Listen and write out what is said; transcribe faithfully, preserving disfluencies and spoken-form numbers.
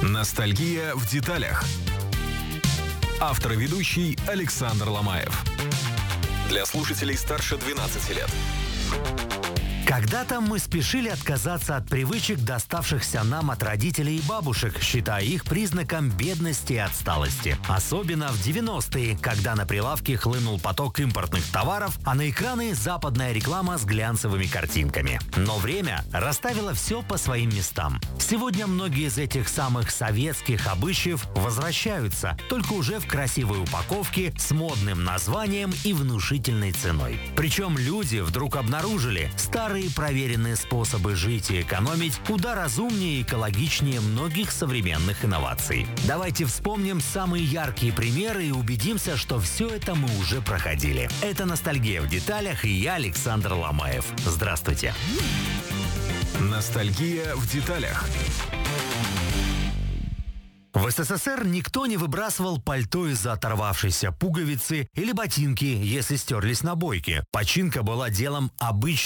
Ностальгия в деталях. Автор и ведущий Александр Ломаев. Для слушателей старше двенадцати лет. Когда-то мы спешили отказаться от привычек, доставшихся нам от родителей и бабушек, считая их признаком бедности и отсталости. Особенно в девяностые, когда на прилавки хлынул поток импортных товаров, а на экраны западная реклама с глянцевыми картинками. Но время расставило все по своим местам. Сегодня многие из этих самых советских обычаев возвращаются, только уже в красивой упаковке с модным названием и внушительной ценой. Причем люди вдруг обнаружили старые проверенные способы жить и экономить куда разумнее и экологичнее многих современных инноваций. Давайте вспомним самые яркие примеры и убедимся, что все это мы уже проходили. Это «Ностальгия в деталях» и я, Александр Ломаев. Здравствуйте. Ностальгия в деталях. В СССР никто не выбрасывал пальто из-за оторвавшейся пуговицы или ботинки, если стерлись набойки. Починка была делом обычным.